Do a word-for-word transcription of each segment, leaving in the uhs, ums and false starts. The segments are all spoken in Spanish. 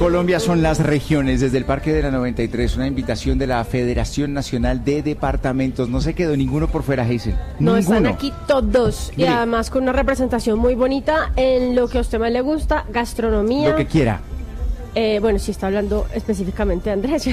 Colombia son las regiones. Desde el Parque de la noventa y tres, una invitación de la Federación Nacional de Departamentos. No se quedó ninguno por fuera, Hazel. No, ninguno. Están aquí todos. Mire. Y además con una representación muy bonita en lo que a usted más le gusta, gastronomía. Lo que quiera. Eh, bueno, si está hablando específicamente de Andrés.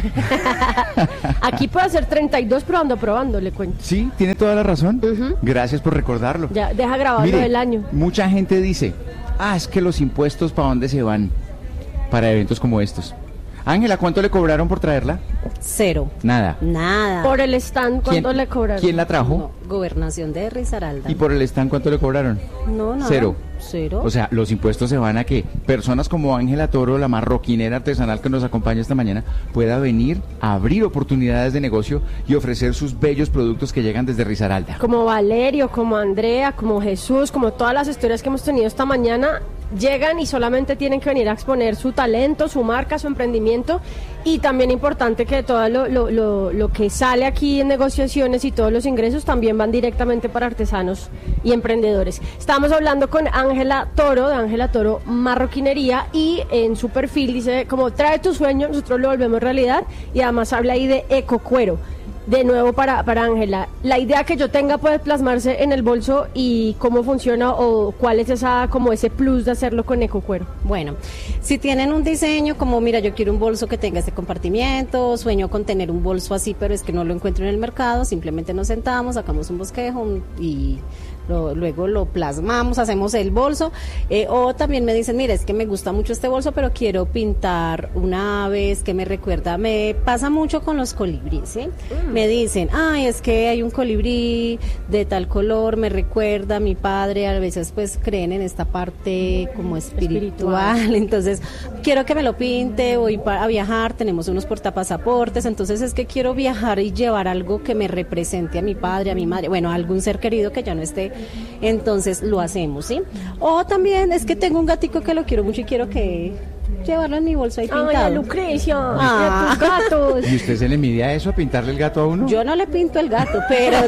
Aquí puede ser treinta y dos, pero ando probando, le cuento. Sí, tiene toda la razón. Uh-huh. Gracias por recordarlo. Ya, deja grabado Mire, el año. Mucha gente dice, ah, es que los impuestos, ¿para dónde se van? Para eventos como estos. Ángela, ¿cuánto le cobraron por traerla? Cero. Nada. Nada. Por el stand, ¿cuánto le cobraron? ¿Quién la trajo? No, Gobernación de Risaralda. ¿Y por el stand cuánto le cobraron? No, nada. Cero. Cero. O sea, los impuestos se van a que personas como Ángela Toro, la marroquinera artesanal que nos acompaña esta mañana, pueda venir a abrir oportunidades de negocio y ofrecer sus bellos productos que llegan desde Risaralda. Como Valerio, como Andrea, como Jesús, como todas las historias que hemos tenido esta mañana, llegan y solamente tienen que venir a exponer su talento, su marca, su emprendimiento. Y también importante que todo lo, lo, lo, lo que sale aquí en negociaciones y todos los ingresos también van directamente para artesanos y emprendedores. Estamos hablando con Ángela Toro, de Ángela Toro Marroquinería, y en su perfil dice como trae tu sueño, nosotros lo volvemos realidad, y además habla ahí de ecocuero. De nuevo para para Ángela, la idea que yo tenga puede plasmarse en el bolso, y cómo funciona o cuál es esa como ese plus de hacerlo con ecocuero. Bueno, si tienen un diseño como, mira, yo quiero un bolso que tenga este compartimiento, sueño con tener un bolso así, pero es que no lo encuentro en el mercado, simplemente nos sentamos, sacamos un bosquejo un, y Lo, luego lo plasmamos, hacemos el bolso, eh, o también me dicen, mira, es que me gusta mucho este bolso, pero quiero pintar una ave, es que me recuerda, me pasa mucho con los colibríes, ¿sí? Mm. Me dicen, ay, es que hay un colibrí de tal color, me recuerda a mi padre, a veces pues creen en esta parte como espiritual, espiritual. Entonces quiero que me lo pinte, voy a viajar, tenemos unos portapasaportes, entonces es que quiero viajar y llevar algo que me represente a mi padre, a mi madre, bueno, a algún ser querido que ya no esté. Entonces lo hacemos, ¿sí? O también es que tengo un gatico que lo quiero mucho y quiero que llevarlo en mi bolso ahí pintado. Ay, Lucrecia, ah. tus gatos. ¿Y usted se le mide eso, a pintarle el gato a uno? Yo no le pinto el gato, pero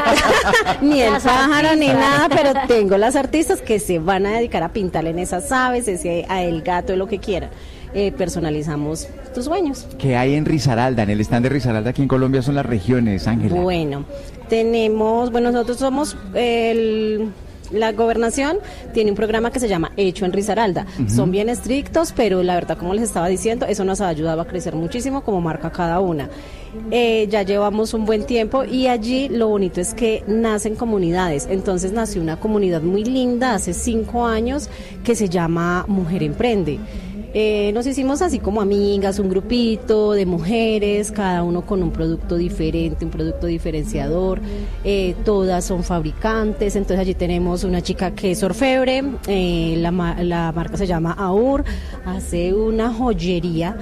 ni el pájaro ni nada, pero tengo las artistas que se van a dedicar a pintarle en esas aves, ese, a el gato, lo que quieran. Eh, personalizamos tus sueños. ¿Qué hay en Risaralda? En el stand de Risaralda aquí en Colombia son las regiones, Ángela. Bueno, tenemos, bueno, nosotros somos el... La gobernación tiene un programa que se llama Hecho en Risaralda. Uh-huh. Son bien estrictos, pero la verdad, como les estaba diciendo, eso nos ha ayudado a crecer muchísimo como marca cada una. Eh, ya llevamos un buen tiempo y allí lo bonito es que nacen comunidades. Entonces nació una comunidad muy linda hace cinco años que se llama Mujer Emprende. Eh, nos hicimos así como amigas, un grupito de mujeres, cada uno con un producto diferente, un producto diferenciador, eh, todas son fabricantes, entonces allí tenemos una chica que es orfebre, eh, la, la marca se llama Aur, hace una joyería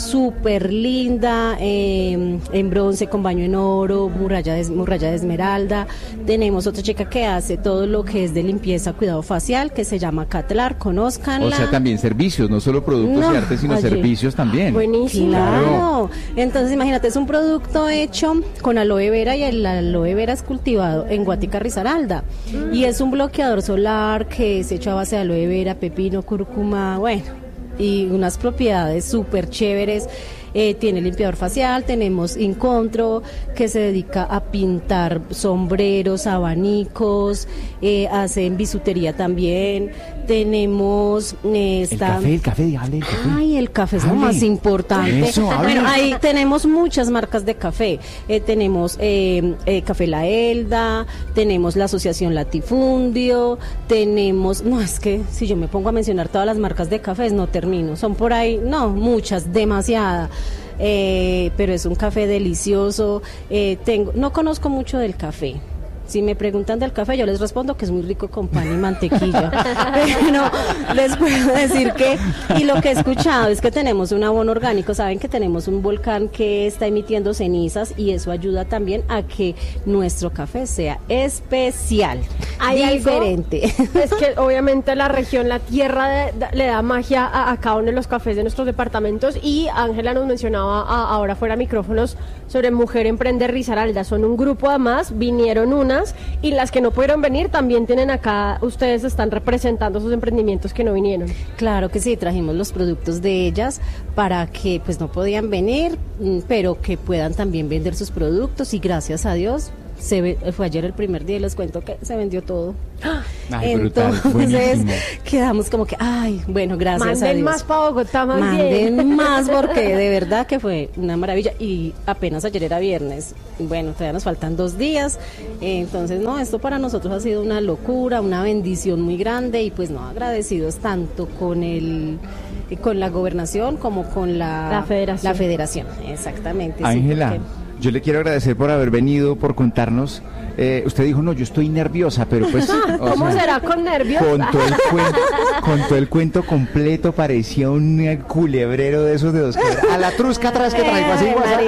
súper linda, eh, en bronce con baño en oro, muralla de, muralla de esmeralda. Tenemos otra chica que hace todo lo que es de limpieza, cuidado facial, que se llama Catlar, conózcanla. O sea, también servicios, no solo productos no, y arte, sino allí. Servicios también. Buenísimo. Claro. Entonces, imagínate, es un producto hecho con aloe vera y el aloe vera es cultivado en Guática, Risaralda. Mm. Y es un bloqueador solar que es hecho a base de aloe vera, pepino, cúrcuma, bueno, y unas propiedades súper chéveres. Eh, tiene limpiador facial, tenemos Incontro que se dedica a pintar sombreros, abanicos, eh, hacen bisutería también, tenemos eh, está... el café, el café, dígale, el café. Ay, el café es hable. Lo más importante. Eso, bueno, ahí tenemos muchas marcas de café, eh, tenemos eh, eh, Café La Elda, tenemos la Asociación Latifundio, tenemos, no, es que si yo me pongo a mencionar todas las marcas de cafés no termino, son por ahí, no, muchas, demasiadas. Eh, pero es un café delicioso. Eh, tengo, no conozco mucho del café. Si me preguntan del café, yo les respondo que es muy rico con pan y mantequilla. Pero les puedo decir que, y lo que he escuchado es que tenemos un abono orgánico. Saben que tenemos un volcán que está emitiendo cenizas y eso ayuda también a que nuestro café sea especial, ¿Hay diferente. Algo? Es que obviamente la región, la tierra de, de, le da magia a, a cada uno de los cafés de nuestros departamentos, y Ángela nos mencionaba a, ahora fuera micrófonos sobre Mujer Emprende Risaralda. Son un grupo, además vinieron una personas, y las que no pudieron venir también tienen acá, ustedes están representando sus emprendimientos que no vinieron. Claro que sí, trajimos los productos de ellas para que pues no podían venir, pero que puedan también vender sus productos, y gracias a Dios se ve, fue ayer el primer día y les cuento que se vendió todo. Ay, entonces brutal, quedamos como que, ay, bueno, gracias Manden a Dios. más para Bogotá, más Manden bien. más, porque de verdad que fue una maravilla, y apenas ayer era viernes. Bueno, todavía nos faltan dos días, eh, entonces no, esto para nosotros ha sido una locura, una bendición muy grande, y pues no, agradecidos tanto con el con la gobernación como con la, la federación. La federación, exactamente. Ángela, sí, porque... yo le quiero agradecer por haber venido, por contarnos. Eh, usted dijo, no, yo estoy nerviosa, pero pues... ¿Cómo sea, será con nervios? Contó el, cuento, contó el cuento completo, parecía un culebrero de esos dedos. A la trusca atrás que traigo así.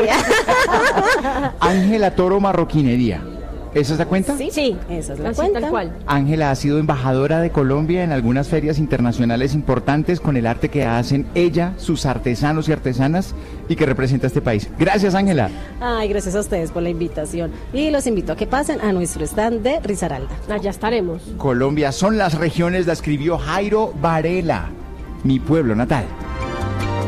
Ángela Toro Marroquinería. ¿Esa es la cuenta? Sí, sí, esa es la así, cuenta. Tal cual. Ángela ha sido embajadora de Colombia en algunas ferias internacionales importantes con el arte que hacen ella, sus artesanos y artesanas, y que representa a este país. Gracias, Ángela. Ay, gracias a ustedes por la invitación. Y los invito a que pasen a nuestro stand de Risaralda. Allá estaremos. Colombia son las regiones, la escribió Jairo Varela, mi pueblo natal.